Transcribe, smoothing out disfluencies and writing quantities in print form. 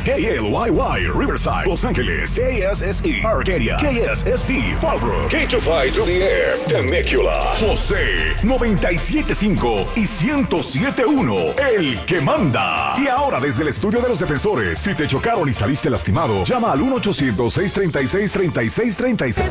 KLYY, Riverside, Los Ángeles. KSSE, Arcadia. KSST, Fallbrook. K25 to the F, Temecula. José, 97.5 y 107.1, el que manda. Y ahora desde el estudio de los defensores, si te chocaron y saliste lastimado, llama al 1-800-636-3636.